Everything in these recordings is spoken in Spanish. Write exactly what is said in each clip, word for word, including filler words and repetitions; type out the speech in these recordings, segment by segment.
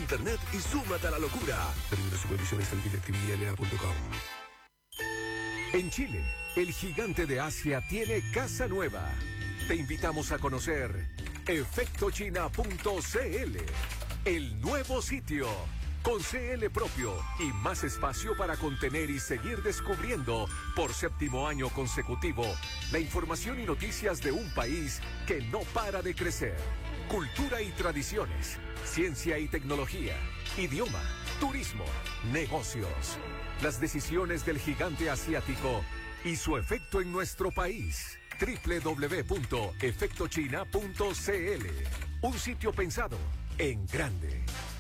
internet y súmate a la locura. Términos y condiciones en directivi l a punto com. En Chile, el gigante de Asia tiene casa nueva. Te invitamos a conocer efecto china punto c l, el nuevo sitio, con C L propio y más espacio para contener y seguir descubriendo por séptimo año consecutivo la información y noticias de un país que no para de crecer. Cultura y tradiciones, ciencia y tecnología, idioma, turismo, negocios. Las decisiones del gigante asiático y su efecto en nuestro país. doble u doble u doble u punto efecto china punto c l. Un sitio pensado en grande.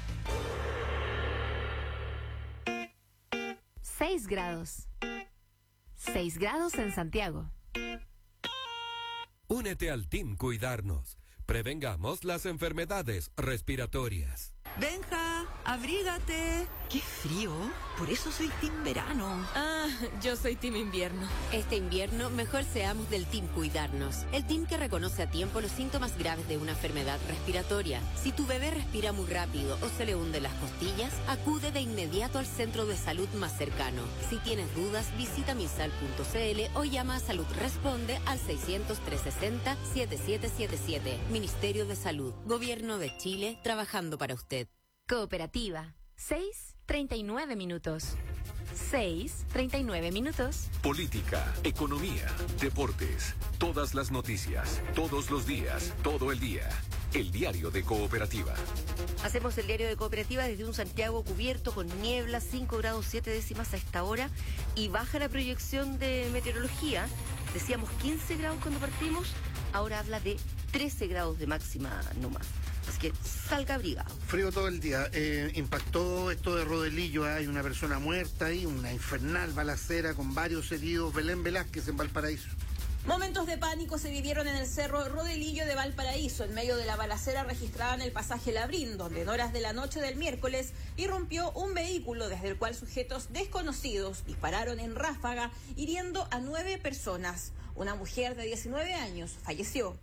seis grados. seis grados en Santiago. Únete al Team Cuidarnos. Prevengamos las enfermedades respiratorias. Benja, abrígate. ¡Qué frío! Por eso soy team verano. Ah, yo soy team invierno. Este invierno, mejor seamos del Team Cuidarnos. El team que reconoce a tiempo los síntomas graves de una enfermedad respiratoria. Si tu bebé respira muy rápido o se le hunden las costillas, acude de inmediato al centro de salud más cercano. Si tienes dudas, visita misal punto c l o llama a Salud Responde al seiscientos, trescientos sesenta, setenta y siete setenta y siete. Ministerio de Salud. Gobierno de Chile, trabajando para usted. Cooperativa. seis, treinta y nueve minutos. seis, treinta y nueve minutos. Política, economía, deportes, todas las noticias, todos los días, todo el día. El diario de Cooperativa. Hacemos el diario de Cooperativa desde un Santiago cubierto con niebla, cinco grados siete décimas a esta hora y baja la proyección de meteorología. Decíamos quince grados cuando partimos, ahora habla de trece grados de máxima no más. Así que salga abrigado. Frío todo el día. Eh, impactó esto de Rodelillo. ¿eh? Hay una persona muerta ahí, una infernal balacera con varios heridos. Belén Velázquez en Valparaíso. Momentos de pánico se vivieron en el cerro Rodelillo de Valparaíso, en medio de la balacera registrada en el pasaje Labrín, donde en horas de la noche del miércoles irrumpió un vehículo desde el cual sujetos desconocidos dispararon en ráfaga, hiriendo a nueve personas. Una mujer de diecinueve años falleció.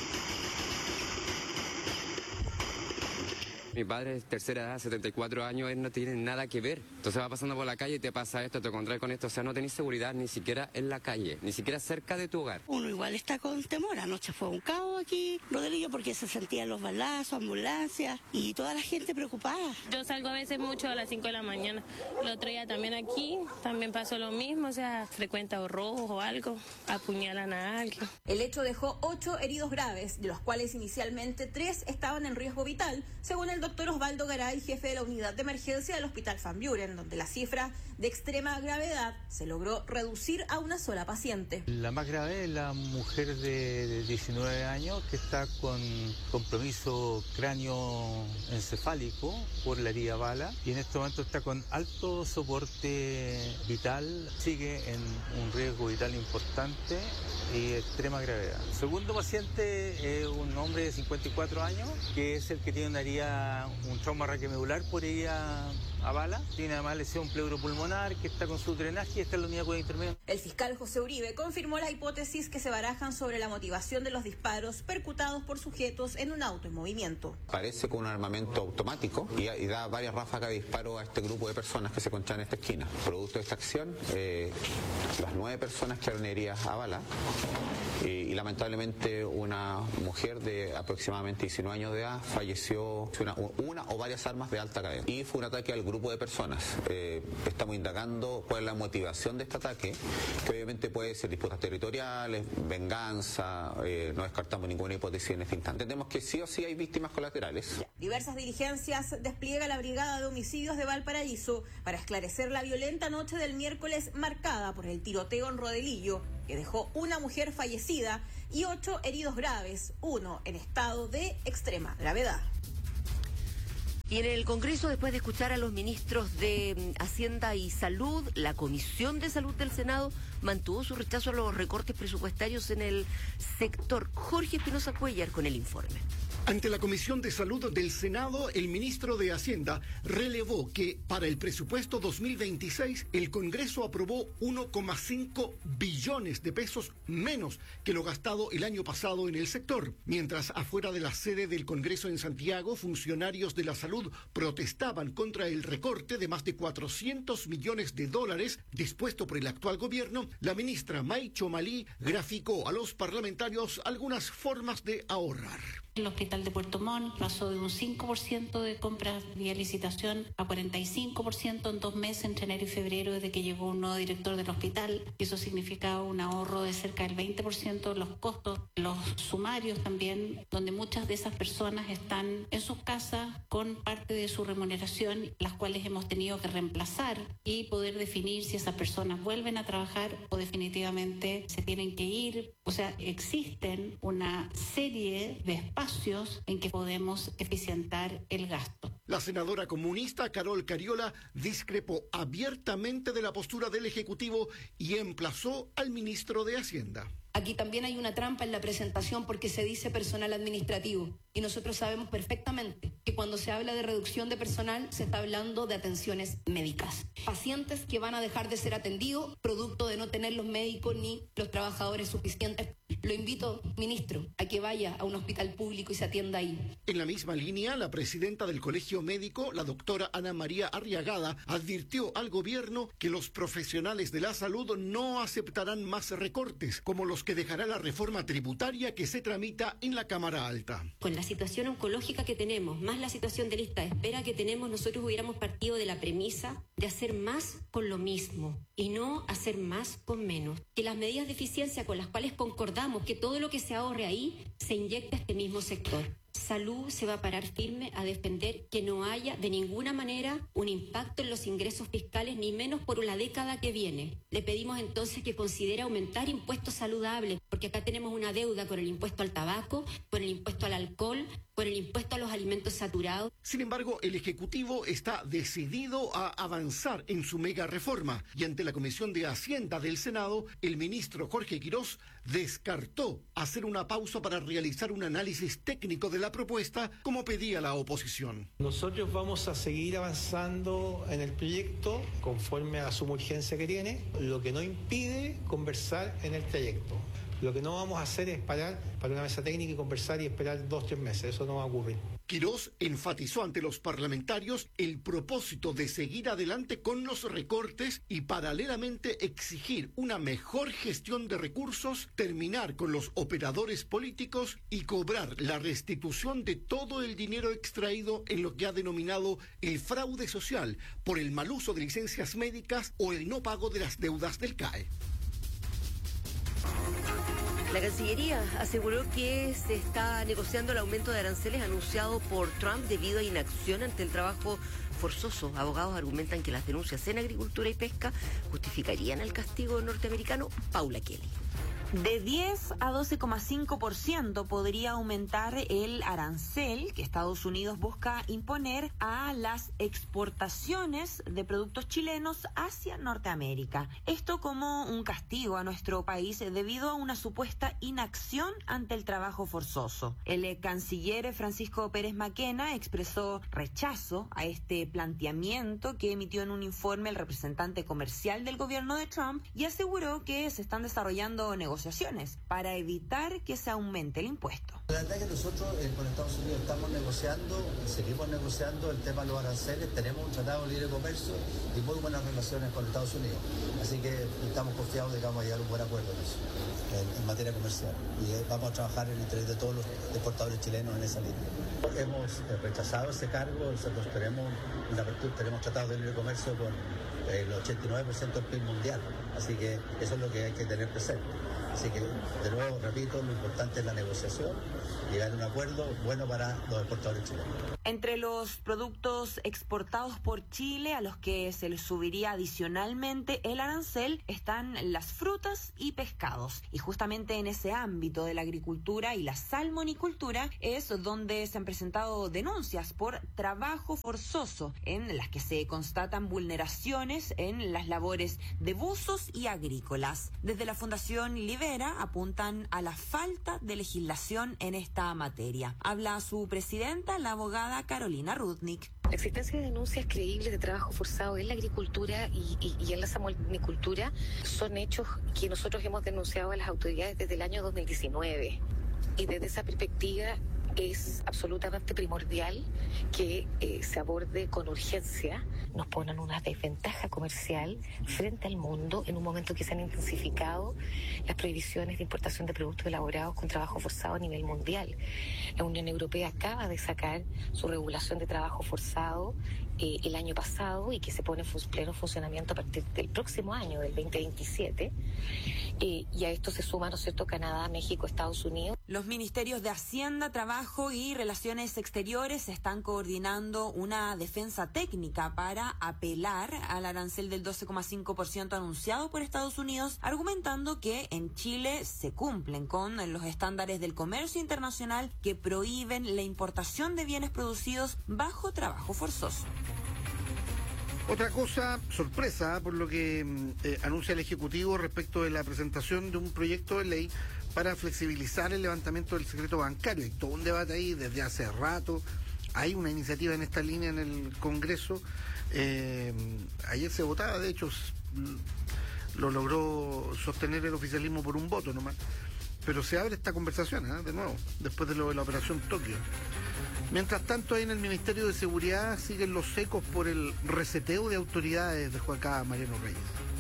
Mi padre es tercera edad, setenta y cuatro años, él no tiene nada que ver. Entonces va pasando por la calle y te pasa esto, te encontrás con esto. O sea, no tenés seguridad ni siquiera en la calle, ni siquiera cerca de tu hogar. Uno igual está con temor. Anoche fue un caos aquí, Rodelillo, porque se sentían los balazos, ambulancias y toda la gente preocupada. Yo salgo a veces mucho a las cinco de la mañana. El otro día también aquí, también pasó lo mismo. O sea, frecuenta o rojos o algo, apuñalan a alguien. El hecho dejó ocho heridos graves, de los cuales inicialmente tres estaban en riesgo vital, según el doctor Osvaldo Garay, jefe de la unidad de emergencia del Hospital Van Buren, donde la cifra de extrema gravedad se logró reducir a una sola paciente. La más grave es la mujer de, de diecinueve años que está con compromiso cráneo-encefálico por la herida bala y en este momento está con alto soporte vital, sigue en un riesgo vital importante y extrema gravedad. El segundo paciente es un hombre de cincuenta y cuatro años que es el que tiene una herida, un trauma raquiomedular por herida a bala. Tiene además lesión pleuropulmonar que está con su drenaje y está en la unidad de cuidado intermedio. El fiscal José Uribe confirmó la hipótesis que se barajan sobre la motivación de los disparos percutados por sujetos en un auto en movimiento. Parece con un armamento automático y, y da varias ráfagas de disparo a este grupo de personas que se encuentran en esta esquina. Producto de esta acción, eh, las nueve personas quedaron heridas a bala y, y lamentablemente una mujer de aproximadamente diecinueve años de edad falleció una, una o varias armas de alta cadena y fue un ataque al grupo de personas. Eh, estamos indagando cuál es la motivación de este ataque, que obviamente puede ser disputas territoriales, venganza, eh, no descartamos ninguna hipótesis en este instante. Entendemos que sí o sí hay víctimas colaterales. Diversas diligencias despliega la Brigada de Homicidios de Valparaíso para esclarecer la violenta noche del miércoles marcada por el tiroteo en Rodelillo, que dejó una mujer fallecida y ocho heridos graves, uno en estado de extrema gravedad. Y en el Congreso, después de escuchar a los ministros de Hacienda y Salud, la Comisión de Salud del Senado mantuvo su rechazo a los recortes presupuestarios en el sector. Jorge Espinosa Cuellar con el informe. Ante la Comisión de Salud del Senado, el ministro de Hacienda relevó que para el presupuesto dos mil veintiséis el Congreso aprobó uno coma cinco billones de pesos menos que lo gastado el año pasado en el sector. Mientras afuera de la sede del Congreso en Santiago, funcionarios de la salud protestaban contra el recorte de más de cuatrocientos millones de dólares dispuesto por el actual gobierno, la ministra May Chomalí graficó a los parlamentarios algunas formas de ahorrar. El hospital de Puerto Montt pasó de un cinco por ciento de compras vía licitación a cuarenta y cinco por ciento en dos meses entre enero y febrero desde que llegó un nuevo director del hospital. Eso significa un ahorro de cerca del veinte por ciento de los costos, los sumarios también, donde muchas de esas personas están en sus casas con parte de su remuneración, las cuales hemos tenido que reemplazar y poder definir si esas personas vuelven a trabajar o definitivamente se tienen que ir. O sea, existen una serie de espacios en que podemos eficientar el gasto. La senadora comunista Carol Cariola discrepó abiertamente de la postura del Ejecutivo y emplazó al ministro de Hacienda. Aquí también hay una trampa en la presentación porque se dice personal administrativo y nosotros sabemos perfectamente que cuando se habla de reducción de personal se está hablando de atenciones médicas. Pacientes que van a dejar de ser atendidos producto de no tener los médicos ni los trabajadores suficientes. Lo invito, ministro, a que vaya a un hospital público y se atienda ahí. En la misma línea, la presidenta del Colegio Médico, la doctora Ana María Arriagada, advirtió al gobierno que los profesionales de la salud no aceptarán más recortes, como los que dejará la reforma tributaria que se tramita en la Cámara Alta. Con la situación oncológica que tenemos, más la situación de lista de espera que tenemos, nosotros hubiéramos partido de la premisa de hacer más con lo mismo y no hacer más con menos. Que las medidas de eficiencia con las cuales concordamos que todo lo que se ahorre ahí se inyecta a este mismo sector. Salud se va a parar firme a defender que no haya de ninguna manera un impacto en los ingresos fiscales, ni menos por la década que viene. Le pedimos entonces que considere aumentar impuestos saludables, porque acá tenemos una deuda con el impuesto al tabaco, con el impuesto al alcohol, con el impuesto a los alimentos saturados. Sin embargo, el Ejecutivo está decidido a avanzar en su mega reforma y ante la Comisión de Hacienda del Senado, el ministro Jorge Quirós descartó hacer una pausa para realizar un análisis técnico de la propuesta como pedía la oposición. Nosotros vamos a seguir avanzando en el proyecto conforme a la suma urgencia que tiene, lo que no impide conversar en el trayecto. Lo que no vamos a hacer es parar para una mesa técnica y conversar y esperar dos o tres meses. Eso no va a ocurrir. Quirós enfatizó ante los parlamentarios el propósito de seguir adelante con los recortes y paralelamente exigir una mejor gestión de recursos, terminar con los operadores políticos y cobrar la restitución de todo el dinero extraído en lo que ha denominado el fraude social por el mal uso de licencias médicas o el no pago de las deudas del C A E. La Cancillería aseguró que se está negociando el aumento de aranceles anunciado por Trump debido a inacción ante el trabajo forzoso. Abogados argumentan que las denuncias en agricultura y pesca justificarían el castigo norteamericano. Paula Kelly. De diez a doce coma cinco por ciento podría aumentar el arancel que Estados Unidos busca imponer a las exportaciones de productos chilenos hacia Norteamérica. Esto como un castigo a nuestro país debido a una supuesta inacción ante el trabajo forzoso. El canciller Francisco Pérez Maquena expresó rechazo a este planteamiento que emitió en un informe el representante comercial del gobierno de Trump y aseguró que se están desarrollando negociaciones para evitar que se aumente el impuesto. La verdad es que nosotros eh, con Estados Unidos estamos negociando, seguimos negociando el tema de los aranceles, tenemos un tratado de libre comercio y muy buenas relaciones con Estados Unidos. Así que estamos confiados de que vamos a llegar a un buen acuerdo en eso, en, en materia comercial. Y eh, vamos a trabajar en el interés de todos los exportadores chilenos en esa línea. Hemos eh, rechazado ese cargo, nosotros tenemos una apertura, tenemos tratados de libre comercio con eh, el ochenta y nueve por ciento del P I B mundial. Así que eso es lo que hay que tener presente. Así que, de nuevo, repito, lo importante es la negociación, llegar a un acuerdo bueno para los exportadores chilenos. Entre los productos exportados por Chile a los que se les subiría adicionalmente el arancel están las frutas y pescados. Y justamente en ese ámbito de la agricultura y la salmonicultura es donde se han presentado denuncias por trabajo forzoso en las que se constatan vulneraciones en las labores de buzos y agrícolas. Desde la Fundación Libre Rivera apuntan a la falta de legislación en esta materia. Habla su presidenta, la abogada Carolina Rudnick. La existencia de denuncias creíbles de trabajo forzado en la agricultura y, y, y en la salmonicultura son hechos que nosotros hemos denunciado a las autoridades desde el año dos mil diecinueve. Y desde esa perspectiva es absolutamente primordial que eh, se aborde con urgencia. Nos ponen una desventaja comercial frente al mundo en un momento que se han intensificado las prohibiciones de importación de productos elaborados con trabajo forzado a nivel mundial. La Unión Europea acaba de sacar su regulación de trabajo forzado eh, el año pasado y que se pone en pleno funcionamiento a partir del próximo año, del veinte veintisiete. Eh, y a esto se suma, ¿no es cierto?, Canadá, México, Estados Unidos. Los ministerios de Hacienda, Trabajo y Relaciones Exteriores están coordinando una defensa técnica para apelar al arancel del doce coma cinco por ciento anunciado por Estados Unidos, argumentando que en Chile se cumplen con los estándares del comercio internacional que prohíben la importación de bienes producidos bajo trabajo forzoso. Otra cosa, sorpresa, por lo que eh, anuncia el Ejecutivo respecto de la presentación de un proyecto de ley para flexibilizar el levantamiento del secreto bancario. Hay todo un debate ahí desde hace rato. Hay una iniciativa en esta línea en el Congreso. Eh, ayer se votaba, de hecho, lo logró sostener el oficialismo por un voto nomás. Pero se abre esta conversación, ¿eh? De nuevo, después de lo de la Operación Tokio. Mientras tanto, ahí en el Ministerio de Seguridad siguen los ecos por el reseteo de autoridades, dejó acá Mariano Reyes.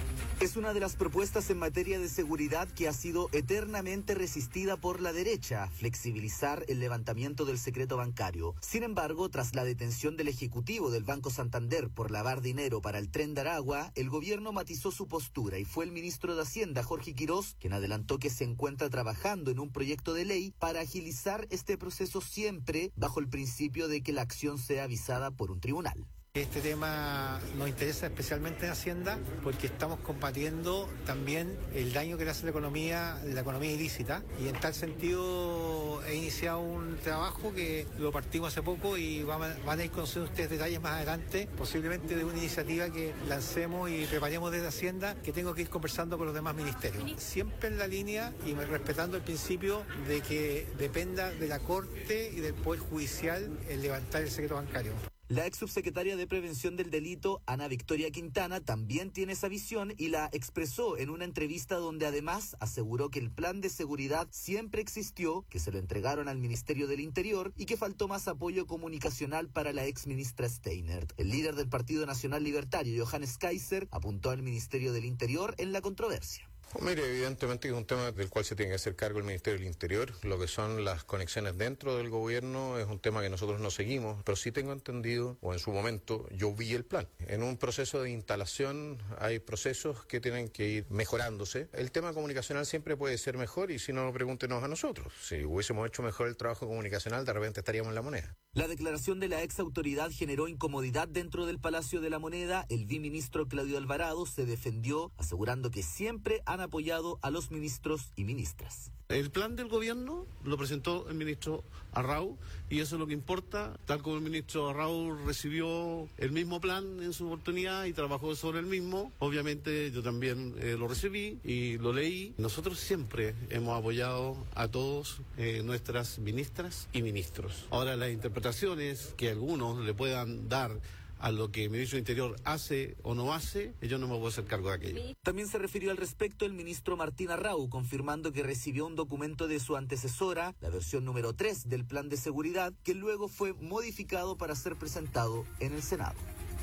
Es una de las propuestas en materia de seguridad que ha sido eternamente resistida por la derecha, flexibilizar el levantamiento del secreto bancario. Sin embargo, tras la detención del ejecutivo del Banco Santander por lavar dinero para el Tren de Aragua, el gobierno matizó su postura y fue el ministro de Hacienda, Jorge Quirós, quien adelantó que se encuentra trabajando en un proyecto de ley para agilizar este proceso siempre bajo el principio de que la acción sea avisada por un tribunal. Este tema nos interesa especialmente en Hacienda porque estamos combatiendo también el daño que le hace la economía, la economía ilícita, y en tal sentido he iniciado un trabajo que lo partimos hace poco y van a, van a ir conociendo ustedes detalles más adelante, posiblemente de una iniciativa que lancemos y preparemos desde Hacienda, que tengo que ir conversando con los demás ministerios. Siempre en la línea y respetando el principio de que dependa de la Corte y del Poder Judicial el levantar el secreto bancario. La ex subsecretaria de Prevención del Delito, Ana Victoria Quintana, también tiene esa visión y la expresó en una entrevista donde además aseguró que el plan de seguridad siempre existió, que se lo entregaron al Ministerio del Interior y que faltó más apoyo comunicacional para la ex ministra Steinert. El líder del Partido Nacional Libertario, Johannes Kaiser, apuntó al Ministerio del Interior en la controversia. Mire, evidentemente es un tema del cual se tiene que hacer cargo el Ministerio del Interior. Lo que son las conexiones dentro del gobierno es un tema que nosotros no seguimos, pero sí tengo entendido, o en su momento, yo vi el plan. En un proceso de instalación hay procesos que tienen que ir mejorándose. El tema comunicacional siempre puede ser mejor y si no, pregúntenos a nosotros. Si hubiésemos hecho mejor el trabajo comunicacional, de repente estaríamos en la moneda. La declaración de la ex autoridad generó incomodidad dentro del Palacio de la Moneda. El viceministro Claudio Alvarado se defendió, asegurando que siempre han apoyado a los ministros y ministras. El plan del gobierno lo presentó el ministro Arrau y eso es lo que importa, tal como el ministro Arrau recibió el mismo plan en su oportunidad y trabajó sobre el mismo, obviamente yo también eh, lo recibí y lo leí. Nosotros siempre hemos apoyado a todos eh, nuestras ministras y ministros. Ahora las interpretaciones que algunos le puedan dar a lo que el ministro del Interior hace o no hace, yo no me voy a hacer cargo de aquello. También se refirió al respecto el ministro Martín Arrau, confirmando que recibió un documento de su antecesora, la versión número tres del plan de seguridad, que luego fue modificado para ser presentado en el Senado.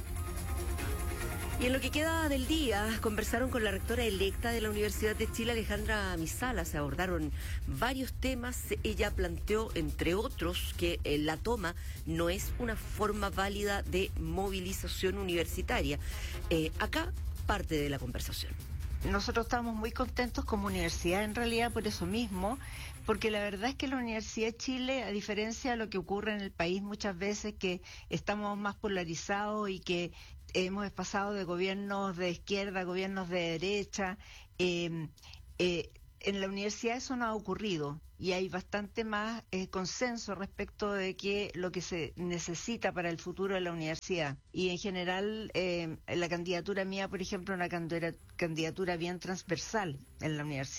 Y en lo que queda del día, conversaron con la rectora electa de la Universidad de Chile, Alejandra Misala. Se abordaron varios temas. Ella planteó, entre otros, que eh, la toma no es una forma válida de movilización universitaria. Eh, acá, parte de la conversación. Nosotros estamos muy contentos como universidad, en realidad, por eso mismo, porque la verdad es que la Universidad de Chile, a diferencia de lo que ocurre en el país muchas veces, que estamos más polarizados y que hemos pasado de gobiernos de izquierda a gobiernos de derecha, eh, eh, en la universidad eso no ha ocurrido y hay bastante más eh, consenso respecto de que lo que se necesita para el futuro de la universidad. Y en general eh, la candidatura mía, por ejemplo, es una candidatura bien transversal en la universidad.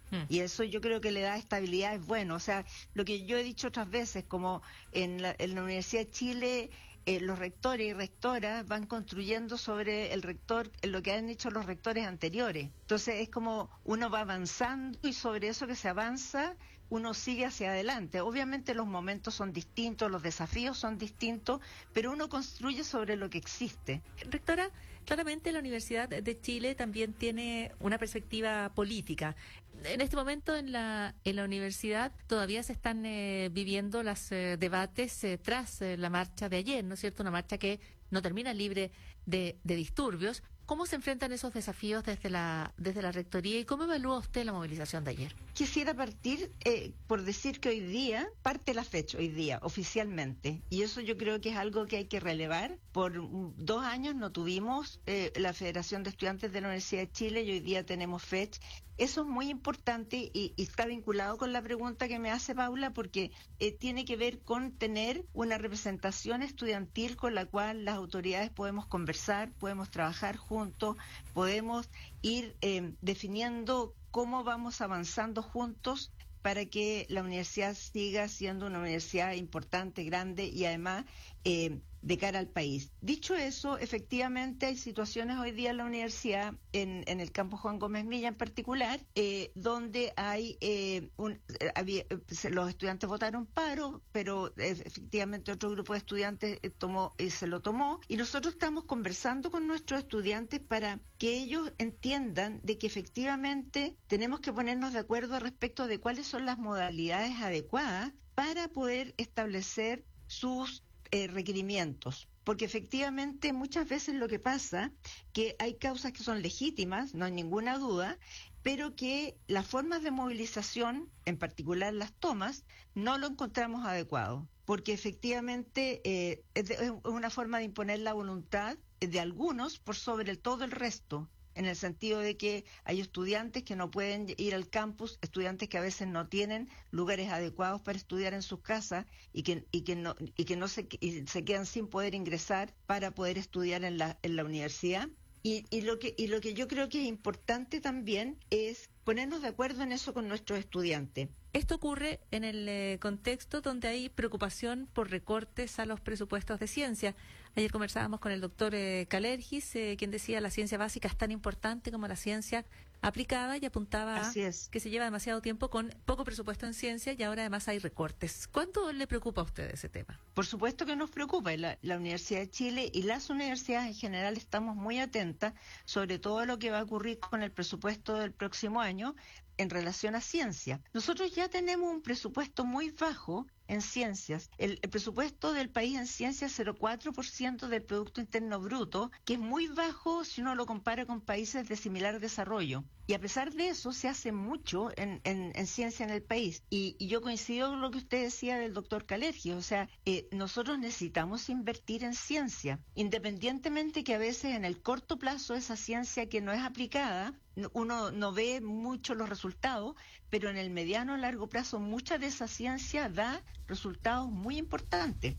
Mm. Y eso yo creo que le da estabilidad, es bueno. O sea, lo que yo he dicho otras veces, como en la, en la Universidad de Chile, eh, los rectores y rectoras van construyendo sobre el rector lo que han hecho los rectores anteriores. Entonces es como uno va avanzando y sobre eso que se avanza uno sigue hacia adelante. Obviamente los momentos son distintos, los desafíos son distintos, pero uno construye sobre lo que existe. Rectora, claramente la Universidad de Chile también tiene una perspectiva política. En este momento en la en la universidad todavía se están eh, viviendo los eh, debates eh, tras eh, la marcha de ayer, ¿no es cierto? Una marcha que no termina libre de, de disturbios. ¿Cómo se enfrentan esos desafíos desde la desde la rectoría y cómo evalúa usted la movilización de ayer? Quisiera partir eh, por decir que hoy día, parte la fecha, hoy día, oficialmente, y eso yo creo que es algo que hay que relevar. Por um, dos años no tuvimos eh, la Federación de Estudiantes de la Universidad de Chile y hoy día tenemos fecha. Eso es muy importante y, y está vinculado con la pregunta que me hace Paula, porque eh, tiene que ver con tener una representación estudiantil con la cual las autoridades podemos conversar, podemos trabajar juntos, podemos ir eh, definiendo cómo vamos avanzando juntos para que la universidad siga siendo una universidad importante, grande y además eh, de cara al país. Dicho eso, efectivamente hay situaciones hoy día en la universidad, en, en el campus Juan Gómez Milla en particular, eh, donde hay eh, un, eh, había, eh, los estudiantes votaron paro, pero eh, efectivamente otro grupo de estudiantes eh, tomó eh, se lo tomó, y nosotros estamos conversando con nuestros estudiantes para que ellos entiendan de que efectivamente tenemos que ponernos de acuerdo respecto de cuáles son las modalidades adecuadas para poder establecer sus Eh, requerimientos, porque efectivamente muchas veces lo que pasa que hay causas que son legítimas, no hay ninguna duda, pero que las formas de movilización, en particular las tomas, no lo encontramos adecuado, porque efectivamente eh, es, de, es una forma de imponer la voluntad de algunos por sobre el, todo el resto, en el sentido de que hay estudiantes que no pueden ir al campus, estudiantes que a veces no tienen lugares adecuados para estudiar en sus casas y que y que no y que no se y se quedan sin poder ingresar para poder estudiar en la en la universidad. Y, y lo que y lo que yo creo que es importante también es ponernos de acuerdo en eso con nuestros estudiantes. Esto ocurre en el eh, contexto donde hay preocupación por recortes a los presupuestos de ciencia. Ayer conversábamos con el doctor eh, Calergis, eh, quien decía la ciencia básica es tan importante como la ciencia aplicada, y apuntaba Así es. que se lleva demasiado tiempo con poco presupuesto en ciencia y ahora además hay recortes. ¿Cuánto le preocupa a usted ese tema? Por supuesto que nos preocupa. La, la Universidad de Chile y las universidades en general estamos muy atentas sobre todo lo que va a ocurrir con el presupuesto del próximo año en relación a ciencia. Nosotros ya tenemos un presupuesto muy bajo en ciencias. El, el presupuesto del país en ciencias es cero coma cuatro por ciento del Producto Interno Bruto, que es muy bajo si uno lo compara con países de similar desarrollo. Y a pesar de eso, se hace mucho en, en, en ciencia en el país. Y, y yo coincido con lo que usted decía del doctor Calergi. O sea, eh, nosotros necesitamos invertir en ciencia, independientemente que a veces en el corto plazo esa ciencia que no es aplicada, uno no ve mucho los resultados, pero en el mediano o largo plazo mucha de esa ciencia da resultados muy importantes.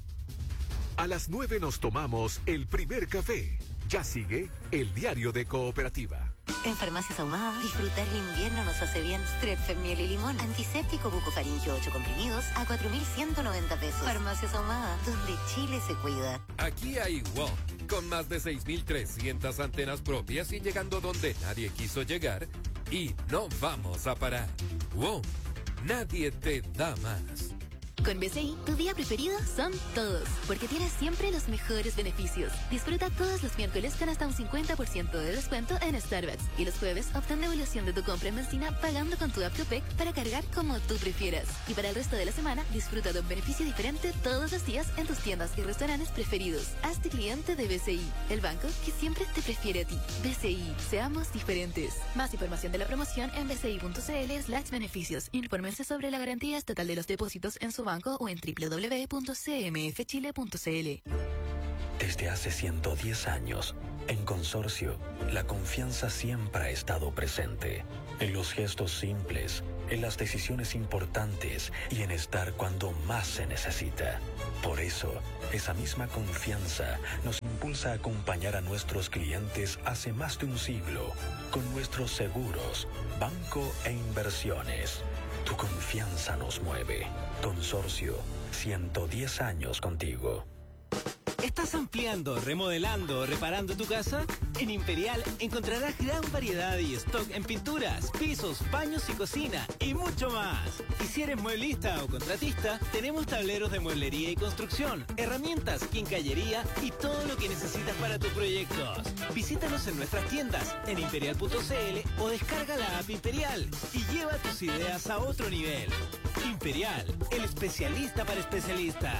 A las nueve nos tomamos el primer café. Ya sigue el diario de Cooperativa. En Farmacias Ahumada, disfrutar el invierno nos hace bien. Strepfen, miel y limón, antiséptico bucofaringio ocho comprimidos a cuatro mil ciento noventa pesos. Farmacias Ahumada, donde Chile se cuida. Aquí hay WOM, con más de seis mil trescientas antenas propias y llegando donde nadie quiso llegar. Y no vamos a parar. WOM, nadie te da más. Con B C I, tu día preferido son todos, porque tienes siempre los mejores beneficios. Disfruta todos los miércoles con hasta un cincuenta por ciento de descuento en Starbucks. Y los jueves, obtén devolución de tu compra en benzina pagando con tu app Copec para cargar como tú prefieras. Y para el resto de la semana, disfruta de un beneficio diferente todos los días en tus tiendas y restaurantes preferidos. Hazte cliente de B C I, el banco que siempre te prefiere a ti. B C I, seamos diferentes. Más información de la promoción en bci.cl slash beneficios. Infórmense sobre la garantía estatal de los depósitos en su banco o en doble u doble u doble u punto c m f chile punto c l. Desde hace ciento diez años, en Consorcio, la confianza siempre ha estado presente. en los gestos simples, en las decisiones importantes y en estar cuando más se necesita. Por eso, esa misma confianza nos impulsa a acompañar a nuestros clientes hace más de un siglo con nuestros seguros, banco e inversiones. Tu confianza nos mueve. Consorcio, ciento diez años contigo. ¿Estás ampliando, remodelando o reparando tu casa? En Imperial encontrarás gran variedad y stock en pinturas, pisos, baños y cocina y mucho más. Y si eres mueblista o contratista, tenemos tableros de mueblería y construcción, herramientas, quincallería y todo lo que necesitas para tus proyectos. Visítanos en nuestras tiendas en imperial punto c l o descarga la app Imperial y lleva tus ideas a otro nivel. Imperial, el especialista para especialistas.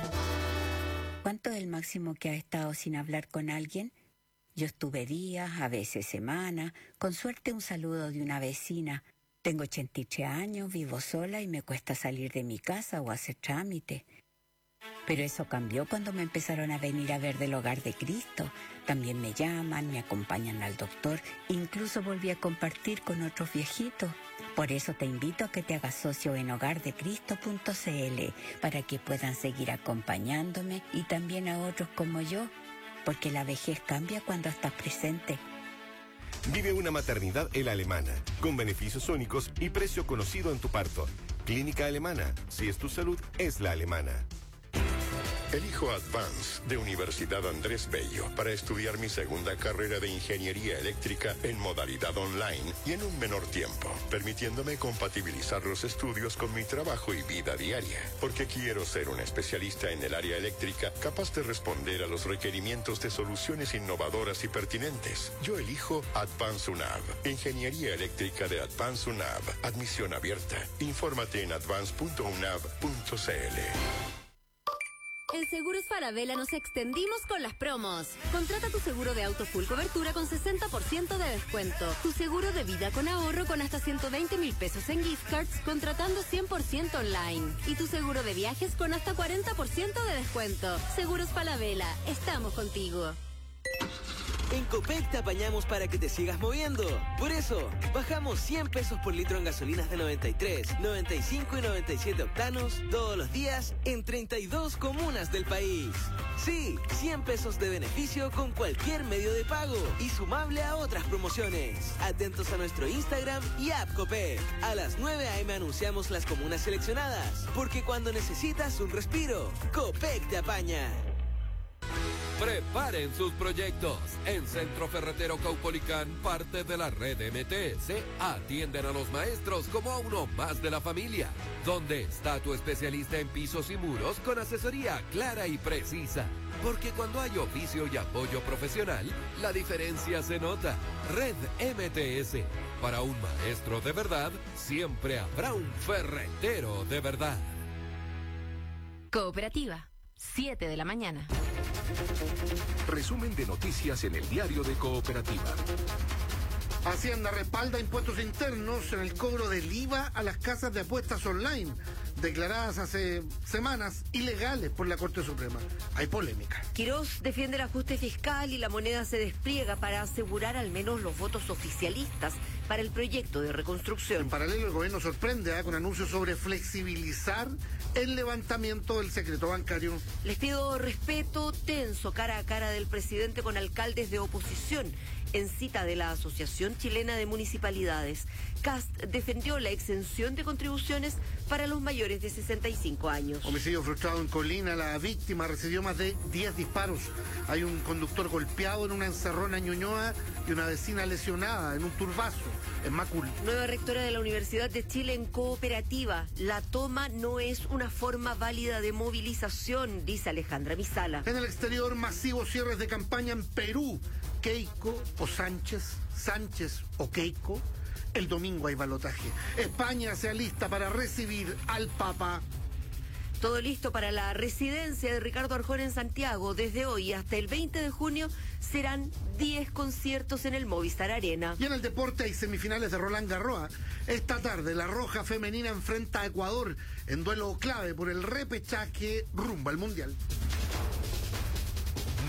¿Cuánto es el máximo que has estado sin hablar con alguien? Yo estuve días, a veces semanas, con suerte un saludo de una vecina. Tengo ochenta y tres años, vivo sola y me cuesta salir de mi casa o hacer trámite. Pero eso cambió cuando me empezaron a venir a ver del Hogar de Cristo. También me llaman, me acompañan al doctor, incluso volví a compartir con otros viejitos. Por eso te invito a que te hagas socio en hogar de cristo punto c l para que puedan seguir acompañándome y también a otros como yo, porque la vejez cambia cuando estás presente. Vive una maternidad en la Alemana, con beneficios únicos y precio conocido en tu parto. Clínica Alemana, si es tu salud, es la Alemana. Elijo Advance de Universidad Andrés Bello para estudiar mi segunda carrera de Ingeniería Eléctrica en modalidad online y en un menor tiempo, permitiéndome compatibilizar los estudios con mi trabajo y vida diaria, porque quiero ser un especialista en el área eléctrica capaz de responder a los requerimientos de soluciones innovadoras y pertinentes. Yo elijo Advance UNAV, Ingeniería Eléctrica de Advance UNAV, admisión abierta. Infórmate en advance punto unav punto c l. En Seguros Falabella nos extendimos con las promos. Contrata tu seguro de auto full cobertura con sesenta por ciento de descuento. Tu seguro de vida con ahorro con hasta ciento veinte mil pesos en gift cards contratando cien por ciento online. Y tu seguro de viajes con hasta cuarenta por ciento de descuento. Seguros Falabella, estamos contigo. En Copec te apañamos para que te sigas moviendo. Por eso, bajamos cien pesos por litro en gasolinas de noventa y tres, noventa y cinco y noventa y siete octanos todos los días en treinta y dos comunas del país. Sí, cien pesos de beneficio con cualquier medio de pago y sumable a otras promociones. Atentos a nuestro Instagram y app Copec. A las nueve a eme anunciamos las comunas seleccionadas, porque cuando necesitas un respiro, Copec te apaña. Preparen sus proyectos. En Centro Ferretero Caupolicán, parte de la red eme te ese, atienden a los maestros como a uno más de la familia. Donde está tu especialista en pisos y muros con asesoría clara y precisa. Porque cuando hay oficio y apoyo profesional, la diferencia se nota. Red eme te ese. Para un maestro de verdad, siempre habrá un ferretero de verdad. Cooperativa, siete de la mañana. Resumen de noticias en el diario de Cooperativa. Hacienda respalda impuestos internos en el cobro del I V A a las casas de apuestas online, declaradas hace semanas ilegales por la Corte Suprema. Hay polémica. Quirós defiende el ajuste fiscal y la moneda se despliega para asegurar al menos los votos oficialistas para el proyecto de reconstrucción. En paralelo, el gobierno sorprende ¿eh? con anuncios sobre flexibilizar el levantamiento del secreto bancario. Les pido respeto tenso cara a cara del presidente con alcaldes de oposición en cita de la Asociación Chilena de Municipalidades. Cast defendió la exención de contribuciones para los mayores de sesenta y cinco años. Homicidio frustrado en Colina. La víctima recibió más de diez disparos. Hay un conductor golpeado en una encerrona en Ñuñoa y una vecina lesionada en un turbazo en Macul. Nueva rectora de la Universidad de Chile en Cooperativa. La toma no es una forma válida de movilización, dice Alejandra Misala. En el exterior, masivos cierres de campaña en Perú. Keiko o Sánchez, Sánchez o Keiko. El domingo hay balotaje. España se alista para recibir al Papa. Todo listo para la residencia de Ricardo Arjona en Santiago. Desde hoy hasta el veinte de junio serán diez conciertos en el Movistar Arena. Y en el deporte hay semifinales de Roland Garros. Esta tarde la Roja Femenina enfrenta a Ecuador en duelo clave por el repechaje rumbo al Mundial.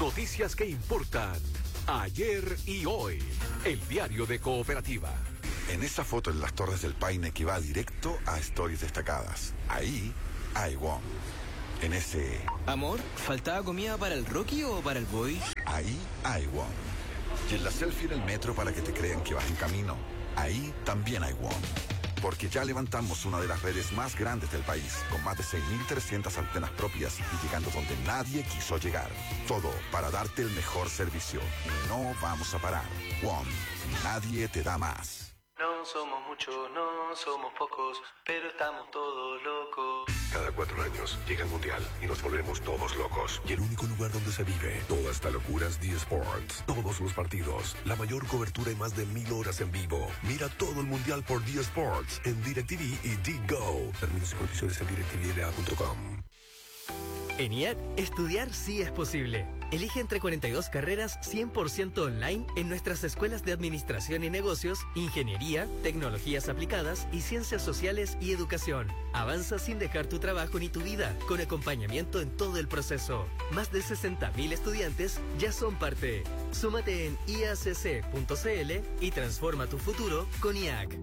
Noticias que importan ayer y hoy. El diario de Cooperativa. En esa foto en las Torres del Paine que va directo a Stories destacadas. Ahí hay WOM. En ese... Amor, ¿faltaba comida para el Rocky o para el Boy? Ahí hay WOM. Y en la selfie en el metro para que te crean que vas en camino. Ahí también hay WOM. Porque ya levantamos una de las redes más grandes del país, con más de seis mil trescientas antenas propias y llegando donde nadie quiso llegar. Todo para darte el mejor servicio. Y no vamos a parar. WOM. Nadie te da más. No somos muchos, no somos pocos, pero estamos todos locos. Cada cuatro años llega el Mundial y nos volvemos todos locos. Y el único lugar donde se vive toda esta locura es D Sports. Todos los partidos, la mayor cobertura y más de mil horas en vivo. Mira todo el Mundial por D Sports en DirecTV y D-Go. Términos y condiciones en directividad punto com. En I A C, estudiar sí es posible. Elige entre cuarenta y dos carreras cien por ciento online en nuestras escuelas de Administración y Negocios, Ingeniería, Tecnologías Aplicadas y Ciencias Sociales y Educación. Avanza sin dejar tu trabajo ni tu vida, con acompañamiento en todo el proceso. Más de sesenta mil estudiantes ya son parte. Súmate en i a c c punto c l y transforma tu futuro con I A C.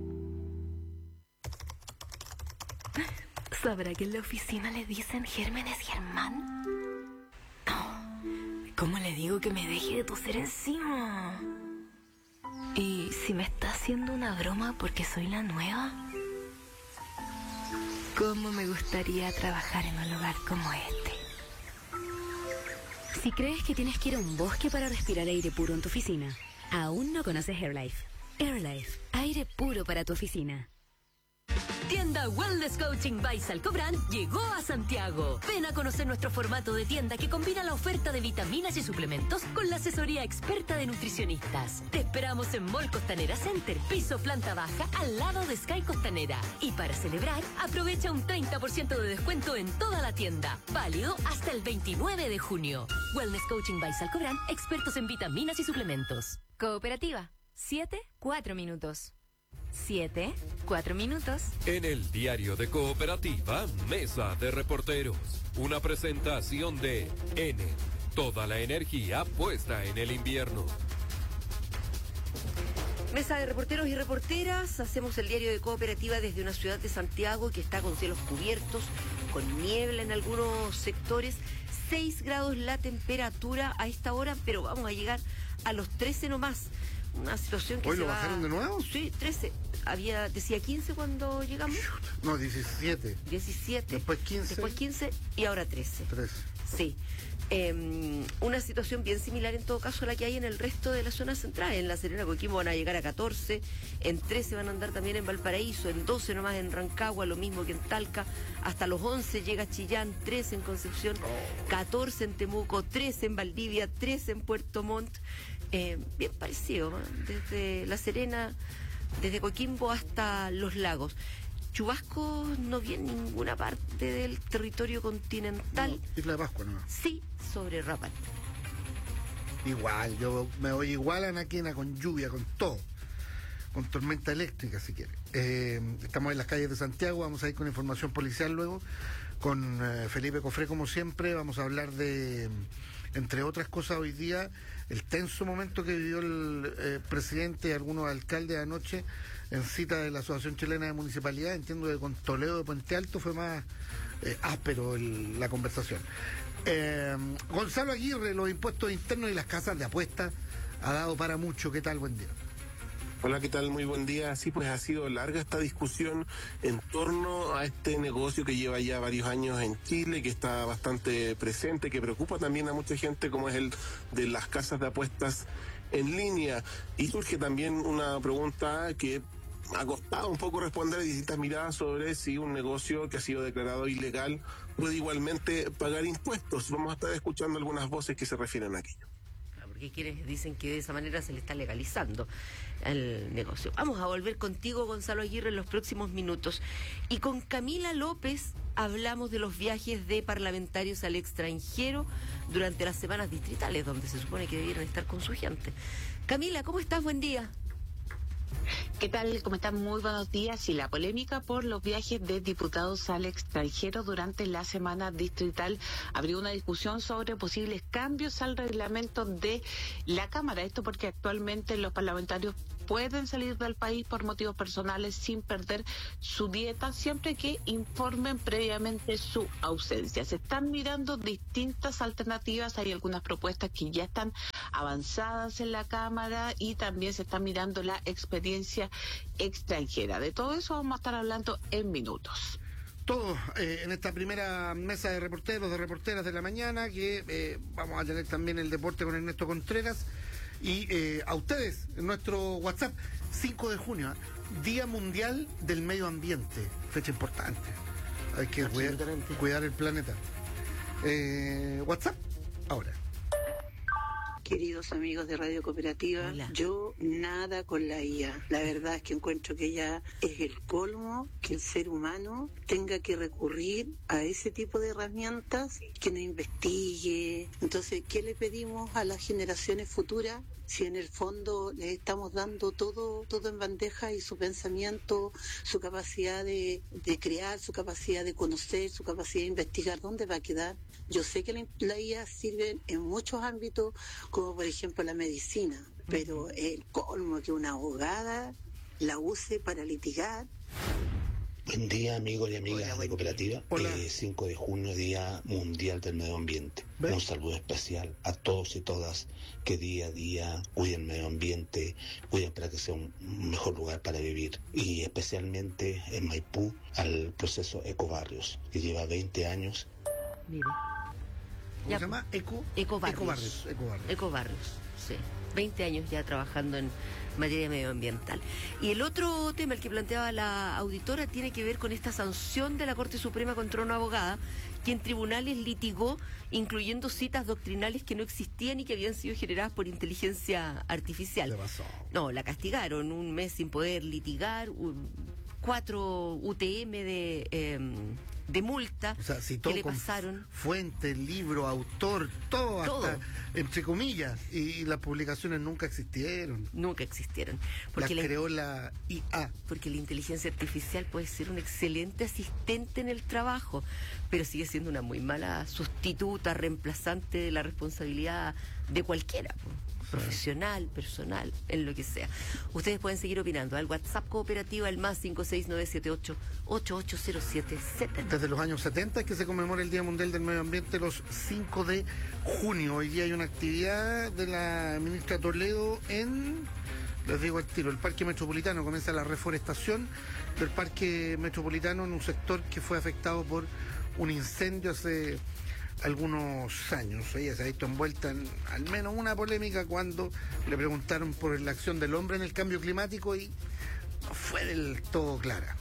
¿Sabrá que en la oficina le dicen Gérmenes Germán? No. ¿Cómo le digo que me deje de toser encima? ¿Y si me está haciendo una broma porque soy la nueva? ¿Cómo me gustaría trabajar en un lugar como este? Si crees que tienes que ir a un bosque para respirar aire puro en tu oficina, aún no conoces AirLife. AirLife, aire puro para tu oficina. Tienda Wellness Coaching by Salcobrand llegó a Santiago. Ven a conocer nuestro formato de tienda que combina la oferta de vitaminas y suplementos con la asesoría experta de nutricionistas. Te esperamos en Mall Costanera Center, piso planta baja, al lado de Sky Costanera. Y para celebrar, aprovecha un treinta por ciento de descuento en toda la tienda. Válido hasta el veintinueve de junio. Wellness Coaching by Salcobrand, expertos en vitaminas y suplementos. Cooperativa, siete, cuatro minutos. Siete, cuatro minutos. En el diario de Cooperativa, Mesa de Reporteros. Una presentación de N. Toda la energía puesta en el invierno. Mesa de reporteros y reporteras. Hacemos el diario de Cooperativa desde una ciudad de Santiago que está con cielos cubiertos, con niebla en algunos sectores. seis grados la temperatura a esta hora, pero vamos a llegar a los trece nomás. Una situación que ¿Hoy se lo va... bajaron de nuevo? Sí, trece. Había, decía quince cuando llegamos. No, diecisiete. diecisiete. Después quince. Después quince y ahora trece. trece. Sí. Eh, una situación bien similar en todo caso a la que hay en el resto de la zona central. En La Serena, Coquimbo van a llegar a catorce, en trece van a andar también en Valparaíso, en doce nomás en Rancagua, lo mismo que en Talca, hasta los once llega Chillán, trece en Concepción, catorce en Temuco, trece en Valdivia, trece en Puerto Montt. Eh, bien parecido, ¿eh? Desde La Serena, desde Coquimbo hasta Los Lagos. Chubascos no vi en ninguna parte del territorio continental. No, Isla de Pascua, ¿no? Sí, sobre Rapal. Igual, yo me voy igual a Naquena, con lluvia, con todo. Con tormenta eléctrica, si quiere. Eh, estamos en las calles de Santiago, vamos a ir con información policial luego, con eh, Felipe Cofré, como siempre. Vamos a hablar de, entre otras cosas, hoy día, el tenso momento que vivió el eh, presidente y algunos alcaldes anoche en cita de la Asociación Chilena de Municipalidad. Entiendo que con Toledo de Puente Alto fue más eh, áspero el, la conversación. Eh, Gonzalo Aguirre, los impuestos internos y las casas de apuestas ha dado para mucho. ¿Qué tal? Buen día. Hola, ¿qué tal? Muy buen día. Sí, pues ha sido larga esta discusión en torno a este negocio que lleva ya varios años en Chile, que está bastante presente, que preocupa también a mucha gente, como es el de las casas de apuestas en línea. Y surge también una pregunta que ha costado un poco responder a distintas miradas sobre si un negocio que ha sido declarado ilegal puede igualmente pagar impuestos. Vamos a estar escuchando algunas voces que se refieren a aquello. Porque quienes dicen que de esa manera se le está legalizando el negocio. Vamos a volver contigo, Gonzalo Aguirre, en los próximos minutos. Y con Camila López hablamos de los viajes de parlamentarios al extranjero durante las semanas distritales, donde se supone que debieran estar con su gente. Camila, ¿cómo estás? Buen día. ¿Qué tal? ¿Cómo están? Muy buenos días. Y la polémica por los viajes de diputados al extranjero durante la semana distrital abrió una discusión sobre posibles cambios al reglamento de la Cámara. Esto porque actualmente los parlamentarios pueden salir del país por motivos personales sin perder su dieta, siempre que informen previamente su ausencia. Se están mirando distintas alternativas, hay algunas propuestas que ya están avanzadas en la Cámara y también se está mirando la experiencia extranjera. De todo eso vamos a estar hablando en minutos. Todo eh, en esta primera mesa de reporteros, de reporteras de la mañana, que eh, vamos a tener también el deporte con Ernesto Contreras. Y eh, a ustedes, en nuestro WhatsApp, cinco de junio, Día Mundial del Medio Ambiente, fecha importante. Hay que cuidar, cuidar el planeta. Eh, WhatsApp, ahora. Queridos amigos de Radio Cooperativa, Hola. Yo nada con la I A. La verdad es que encuentro que ya es el colmo que el ser humano tenga que recurrir a ese tipo de herramientas, que no investigue. Entonces, ¿qué le pedimos a las generaciones futuras? Si en el fondo les estamos dando todo todo en bandeja y su pensamiento, su capacidad de, de crear, su capacidad de conocer, su capacidad de investigar, ¿dónde va a quedar? Yo sé que la, la I A sirve en muchos ámbitos, como por ejemplo la medicina, pero el colmo que una abogada la use para litigar. Buen día, amigos y amigas Hola, de Cooperativa. Eh, cinco de junio, Día Mundial del Medio Ambiente. ¿Ves? Un saludo especial a todos y todas que día a día cuiden el medio ambiente, cuiden para que sea un mejor lugar para vivir. Y especialmente en Maipú, al proceso Ecobarrios, que lleva veinte años. Mire. ¿Cómo ya, se llama? Eco, Ecobarrios. Ecobarrios. Ecobarrios. Ecobarrios, sí. veinte años ya trabajando en materia medioambiental. Y el otro tema, el que planteaba la auditora, tiene que ver con esta sanción de la Corte Suprema contra una abogada que en tribunales litigó incluyendo citas doctrinales que no existían y que habían sido generadas por inteligencia artificial. No, la castigaron un mes sin poder litigar, un, cuatro U T M de... Eh, de multa, o sea, que le pasaron fuente, libro, autor, todo, todo, hasta entre comillas, y, y las publicaciones nunca existieron. Nunca existieron. Porque las creó la I A. Porque la inteligencia artificial puede ser un excelente asistente en el trabajo, pero sigue siendo una muy mala sustituta, reemplazante de la responsabilidad de cualquiera, pues. Profesional, personal, en lo que sea. Ustedes pueden seguir opinando al WhatsApp Cooperativa, el más cinco seis nueve siete ocho ocho ocho cero siete siete. Desde los años setenta es que se conmemora el Día Mundial del Medio Ambiente, los cinco de junio. Hoy día hay una actividad de la ministra Toledo en, les digo al tiro, el Parque Metropolitano. Comienza la reforestación del Parque Metropolitano en un sector que fue afectado por un incendio hace algunos años. Ella se ha visto envuelta en al menos una polémica cuando le preguntaron por la acción del hombre en el cambio climático y no fue del todo clara.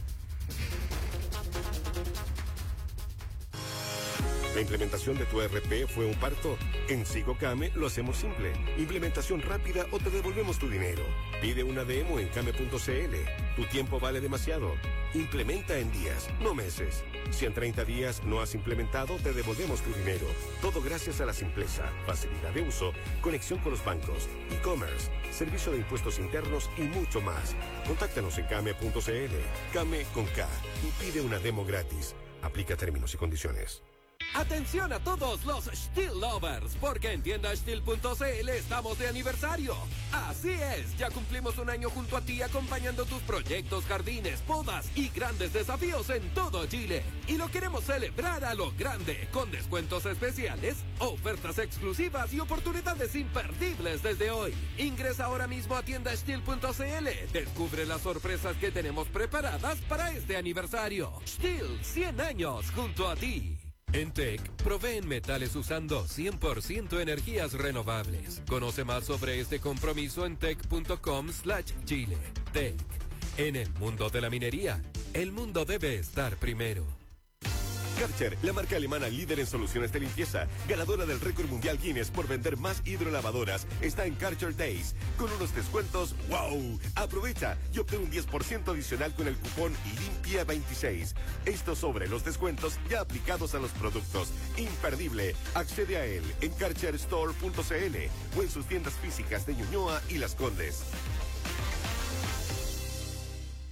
¿La implementación de tu E R P fue un parto? En SigoCame lo hacemos simple. Implementación rápida o te devolvemos tu dinero. Pide una demo en came punto c l. Tu tiempo vale demasiado. Implementa en días, no meses. Si en treinta días no has implementado, te devolvemos tu dinero. Todo gracias a la simpleza, facilidad de uso, conexión con los bancos, e-commerce, servicio de impuestos internos y mucho más. Contáctanos en came punto c l. Came con K y pide una demo gratis. Aplica términos y condiciones. Atención a todos los Stihl Lovers, porque en tienda stihl punto c l estamos de aniversario. Así es, ya cumplimos un año junto a ti acompañando tus proyectos, jardines, podas y grandes desafíos en todo Chile. Y lo queremos celebrar a lo grande, con descuentos especiales, ofertas exclusivas y oportunidades imperdibles desde hoy. Ingresa ahora mismo a tienda stihl punto c l. Descubre las sorpresas que tenemos preparadas para este aniversario. Stihl, cien años junto a ti. En T E C, proveen metales usando cien por ciento energías renovables. Conoce más sobre este compromiso en tec punto com slash chile. T E C. En el mundo de la minería, el mundo debe estar primero. Karcher, la marca alemana líder en soluciones de limpieza, ganadora del récord mundial Guinness por vender más hidrolavadoras, está en Karcher Days, con unos descuentos ¡wow! Aprovecha y obtén un diez por ciento adicional con el cupón limpia veintiséis. Esto sobre los descuentos ya aplicados a los productos. Imperdible. Accede a él en karcher store punto c l o en sus tiendas físicas de Ñuñoa y Las Condes.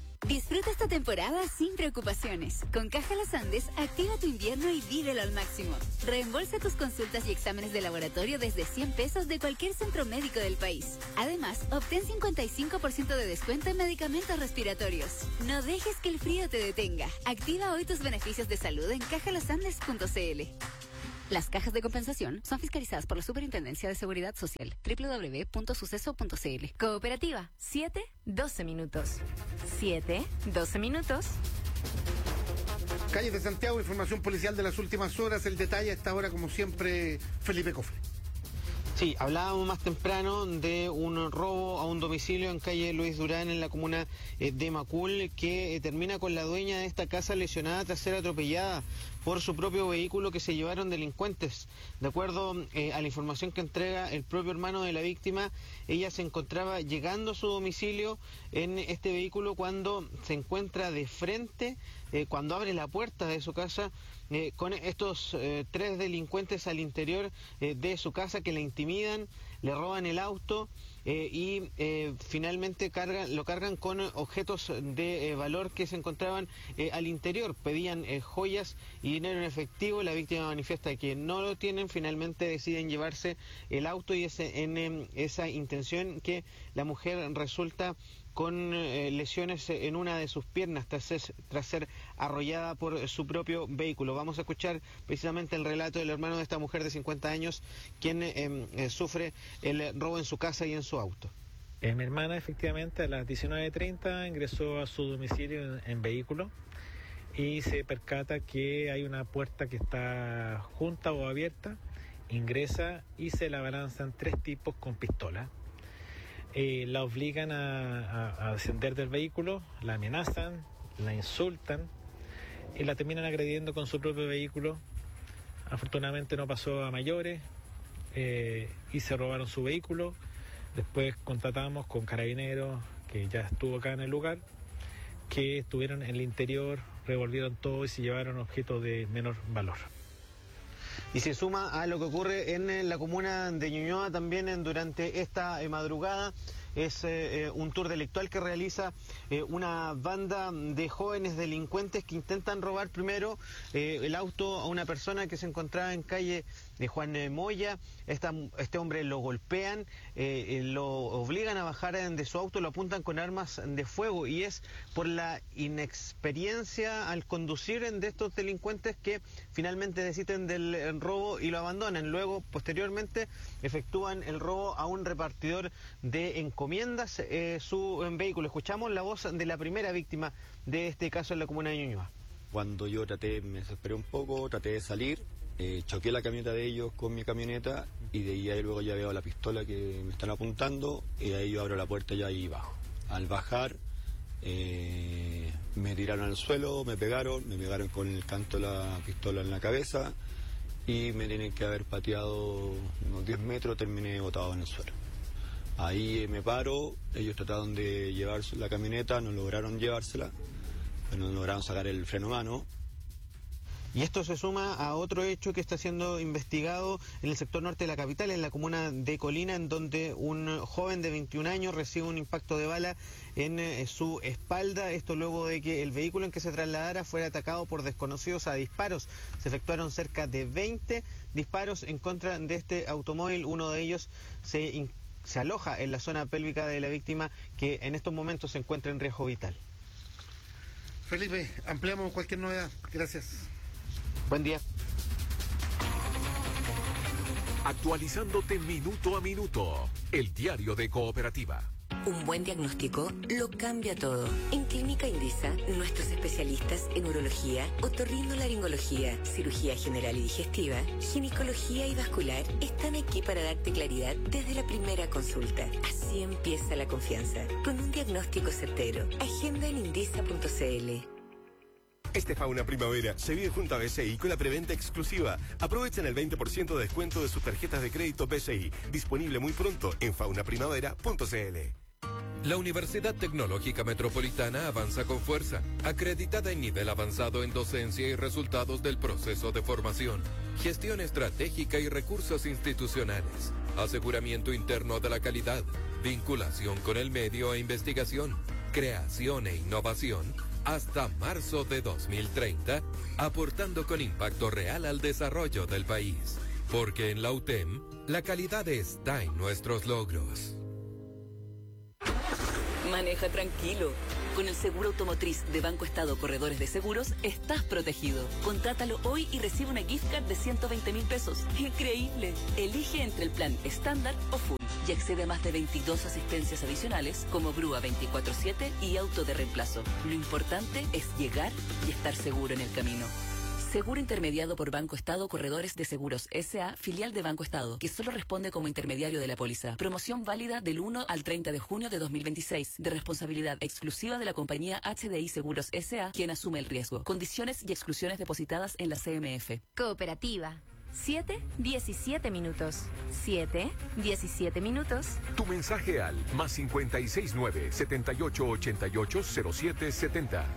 Disfruta esta temporada sin preocupaciones. Con Caja Los Andes, activa tu invierno y vívelo al máximo. Reembolsa tus consultas y exámenes de laboratorio desde cien pesos de cualquier centro médico del país. Además, obtén cincuenta y cinco por ciento de descuento en medicamentos respiratorios. No dejes que el frío te detenga. Activa hoy tus beneficios de salud en caja los andes punto c l. Las cajas de compensación son fiscalizadas por la Superintendencia de Seguridad Social. doble u doble u doble u punto suceso punto c l. Cooperativa, siete, doce minutos. siete, doce minutos. Calles de Santiago, información policial de las últimas horas. El detalle a esta hora, como siempre, Felipe Cofre. Sí, hablábamos más temprano de un robo a un domicilio en calle Luis Durán, en la comuna eh, de Macul, que eh, termina con la dueña de esta casa lesionada tras ser atropellada por su propio vehículo que se llevaron delincuentes. De acuerdo eh, a la información que entrega el propio hermano de la víctima, ella se encontraba llegando a su domicilio en este vehículo cuando se encuentra de frente, eh, cuando abre la puerta de su casa, eh, con estos eh, tres delincuentes al interior eh, de su casa que la intimidan, le roban el auto eh, y eh, finalmente cargan, lo cargan con objetos de eh, valor que se encontraban eh, al interior. Pedían eh, joyas y dinero en efectivo. La víctima manifiesta que no lo tienen. Finalmente deciden llevarse el auto y es en eh, esa intención que la mujer resulta con eh, lesiones en una de sus piernas tras, tras ser arrollada por su propio vehículo. Vamos a escuchar precisamente el relato del hermano de esta mujer de cincuenta años, quien eh, eh, sufre el robo en su casa y en su auto. Eh, mi hermana efectivamente a las diecinueve treinta ingresó a su domicilio en, en vehículo y se percata que hay una puerta que está junta o abierta, ingresa y se la abalanzan tres tipos con pistola. Eh, la obligan a, a, a descender del vehículo, la amenazan, la insultan y la terminan agrediendo con su propio vehículo. Afortunadamente no pasó a mayores eh, y se robaron su vehículo. Después contratamos con carabineros, que ya estuvo acá en el lugar, que estuvieron en el interior, revolvieron todo y se llevaron objetos de menor valor. Y se suma a lo que ocurre en la comuna de Ñuñoa también en, durante esta eh, madrugada. Es eh, un tour delictual que realiza eh, una banda de jóvenes delincuentes que intentan robar primero eh, el auto a una persona que se encontraba en calle de Juan Moya. Esta, este hombre lo golpean, eh, lo obligan a bajar de su auto, lo apuntan con armas de fuego y es por la inexperiencia al conducir de estos delincuentes que finalmente desisten del robo y lo abandonan. Luego, posteriormente, efectúan el robo a un repartidor de encomiendas, eh, su en vehículo. Escuchamos la voz de la primera víctima de este caso en la comuna de Ñuñoa. Cuando yo traté, me desesperé un poco, traté de salir, eh, choqué la camioneta de ellos con mi camioneta y de ahí luego ya veo la pistola que me están apuntando y ahí yo abro la puerta ya y bajo. Al bajar eh, me tiraron al suelo, me pegaron, me pegaron con el canto de la pistola en la cabeza y me tienen que haber pateado unos diez metros, terminé botado en el suelo. Ahí me paro, ellos trataron de llevar la camioneta, no lograron llevársela, no lograron sacar el freno a mano. Y esto se suma a otro hecho que está siendo investigado en el sector norte de la capital, en la comuna de Colina, en donde un joven de veintiún años recibe un impacto de bala en eh, su espalda. Esto luego de que el vehículo en que se trasladara fuera atacado por desconocidos a disparos. Se efectuaron cerca de veinte disparos en contra de este automóvil. Uno de ellos se, se aloja en la zona pélvica de la víctima, que en estos momentos se encuentra en riesgo vital. Felipe, ampliamos cualquier novedad. Gracias. Buen día. Actualizándote minuto a minuto, el diario de Cooperativa. Un buen diagnóstico lo cambia todo. En Clínica Indisa, nuestros especialistas en urología, otorrinolaringología, cirugía general y digestiva, ginecología y vascular están aquí para darte claridad desde la primera consulta. Así empieza la confianza, con un diagnóstico certero. Agenda en indisa punto c l. Este Fauna Primavera se vive junto a B C I con la preventa exclusiva. Aprovechen el veinte por ciento de descuento de sus tarjetas de crédito B C I. Disponible muy pronto en fauna primavera punto c l. La Universidad Tecnológica Metropolitana avanza con fuerza, acreditada en nivel avanzado en docencia y resultados del proceso de formación, gestión estratégica y recursos institucionales, aseguramiento interno de la calidad, vinculación con el medio e investigación, creación e innovación hasta marzo de dos mil treinta, aportando con impacto real al desarrollo del país. Porque en la U T E M, la calidad está en nuestros logros. Maneja tranquilo. Con el seguro automotriz de Banco Estado Corredores de Seguros, estás protegido. Contrátalo hoy y recibe una gift card de ciento veinte mil pesos. ¡Increíble! Elige entre el plan estándar o full y accede a más de veintidós asistencias adicionales como grúa veinticuatro siete y auto de reemplazo. Lo importante es llegar y estar seguro en el camino. Seguro intermediado por Banco Estado Corredores de Seguros S A, filial de Banco Estado, que solo responde como intermediario de la póliza. Promoción válida del uno al treinta de junio de dos mil veintiséis, de responsabilidad exclusiva de la compañía H D I Seguros S A, quien asume el riesgo. Condiciones y exclusiones depositadas en la C M F. Cooperativa. siete, diecisiete minutos. siete, diecisiete minutos. Tu mensaje al más cincuenta y seis nueve, setenta y ocho ochenta y ocho cero siete setenta.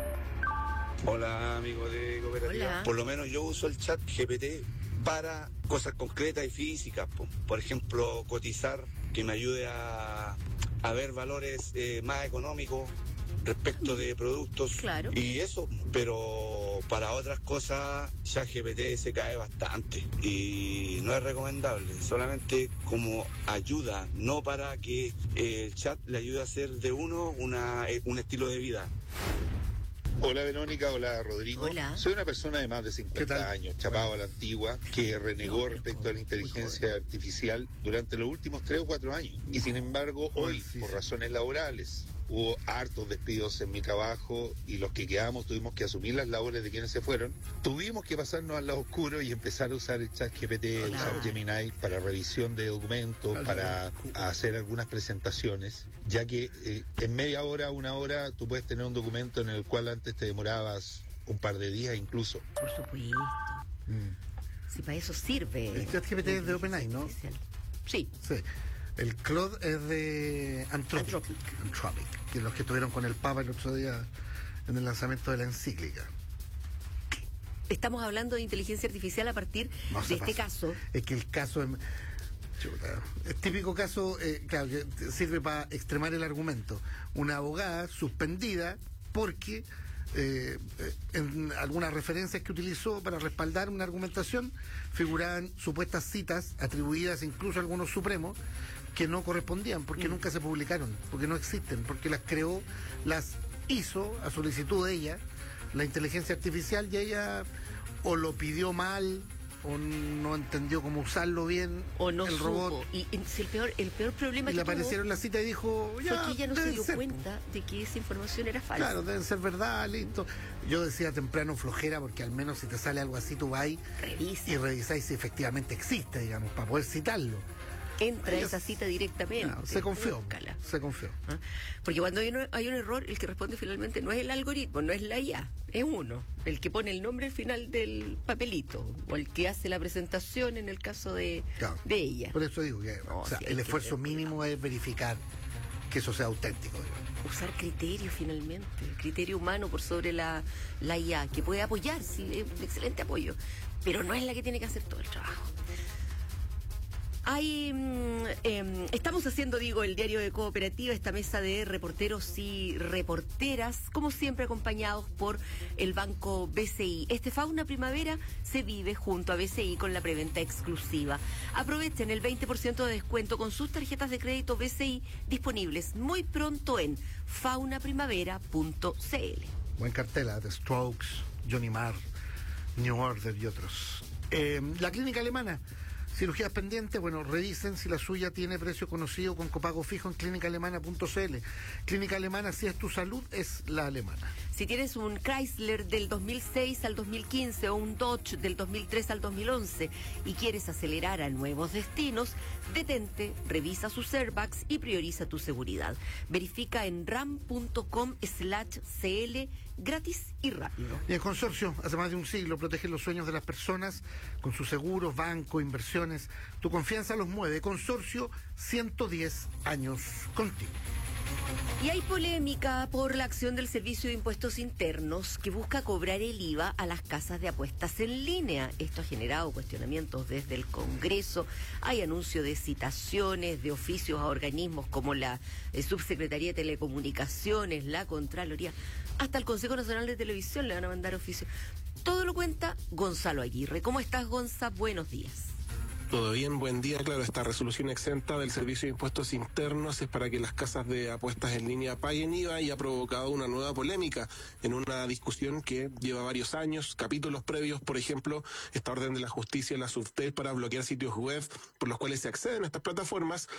Hola, amigos de Cooperativa. Hola. Por lo menos yo uso el chat G P T para cosas concretas y físicas. po. Por ejemplo, cotizar, que me ayude a, a ver valores eh, más económicos respecto de productos. Claro. Y eso, pero para otras cosas, chat G P T se cae bastante y no es recomendable. Solamente como ayuda, no para que eh, el chat le ayude a hacer de uno una, eh, un estilo de vida. Hola Verónica, hola Rodrigo. Hola. Soy una persona de más de cincuenta años, chapado a la antigua, que renegó respecto a la inteligencia artificial durante los últimos tres o cuatro años. Y sin embargo, hoy, por razones laborales, hubo hartos despidos en mi trabajo y los que quedamos tuvimos que asumir las labores de quienes se fueron. Tuvimos que pasarnos al lado oscuro y empezar a usar el chat G P T, Hola. usar Gemini para revisión de documentos, para hacer algunas presentaciones, ya que eh, en media hora, una hora, tú puedes tener un documento en el cual antes te demorabas un par de días incluso. Por supuesto. Mm. Si para eso sirve. El chat G P T es de OpenAI, ¿no? Sí. Sí. El Claude es de Anthropic. Anthropic. Anthropic, que es los que estuvieron con el Papa el otro día en el lanzamiento de la encíclica. Estamos hablando de inteligencia artificial a partir No de se este pasa. caso. Es que el caso es... Chuta, es típico caso, eh, claro, que sirve para extremar el argumento. Una abogada suspendida porque eh, en algunas referencias que utilizó para respaldar una argumentación figuraban supuestas citas atribuidas incluso a algunos supremos que no correspondían, porque mm. nunca se publicaron, porque no existen, porque las creó, las hizo a solicitud de ella, la inteligencia artificial, y ella o lo pidió mal, o no entendió cómo usarlo bien, o no el supo. robot. Y, y si el peor, el peor problema y que le aparecieron tuvo la cita y dijo, ya, fue que ella no se deben dio ser, cuenta de que esa información era falsa. Claro, deben ser verdad, listo. Yo decía temprano flojera, porque al menos si te sale algo así, tú vas Revisa. y revisáis si efectivamente existe, digamos, para poder citarlo. Entra Ella- esa cita directamente. No, se confió, Búscala. se confió. ¿Ah? Porque cuando hay un, hay un error, el que responde finalmente no es el algoritmo, no es la I A, es uno, el que pone el nombre al final del papelito, o el que hace la presentación en el caso de, Claro. de ella. Por eso digo que No, o sea, sí, hay el que esfuerzo tener mínimo es verificar que eso sea auténtico, digamos. Usar criterio finalmente, criterio humano por sobre la, la I A, que puede apoyar, sí, es un excelente apoyo, pero no es la que tiene que hacer todo el trabajo. Hay, mm, eh, estamos haciendo, digo, el diario de Cooperativa, esta mesa de reporteros y reporteras, como siempre acompañados por el Banco B C I. Este Fauna Primavera se vive junto a B C I con la preventa exclusiva. Aprovechen el veinte por ciento de descuento con sus tarjetas de crédito B C I disponibles muy pronto en fauna primavera punto c l. Buen cartel, ¿eh? The Strokes, Johnny Marr, New Order y otros. Eh, la clínica alemana, cirugías pendientes, bueno, revisen si la suya tiene precio conocido con copago fijo en clínica alemana punto c l. Clínica Alemana, si es tu salud, es la alemana. Si tienes un Chrysler del dos mil seis al dos mil quince o un Dodge del dos mil tres al dos mil once y quieres acelerar a nuevos destinos, detente, revisa sus airbags y prioriza tu seguridad. Verifica en ram punto com slash cl, gratis y rápido. Y en Consorcio, hace más de un siglo, protege los sueños de las personas con sus seguros, banco, inversiones. Tu confianza los mueve. Consorcio, ciento diez años contigo. Y hay polémica por la acción del Servicio de Impuestos Internos que busca cobrar el I V A a las casas de apuestas en línea. Esto ha generado cuestionamientos desde el Congreso. Hay anuncio de citaciones de oficios a organismos como la eh, Subsecretaría de Telecomunicaciones, la Contraloría, hasta el Consejo Nacional de Televisión le van a mandar oficio. Todo lo cuenta Gonzalo Aguirre. ¿Cómo estás, Gonza? Buenos días. Todo bien, buen día. Claro, esta resolución exenta del Servicio de Impuestos Internos es para que las casas de apuestas en línea paguen I V A y ha provocado una nueva polémica en una discusión que lleva varios años, capítulos previos, por ejemplo, esta orden de la justicia, la Subtel, para bloquear sitios web por los cuales se acceden a estas plataformas,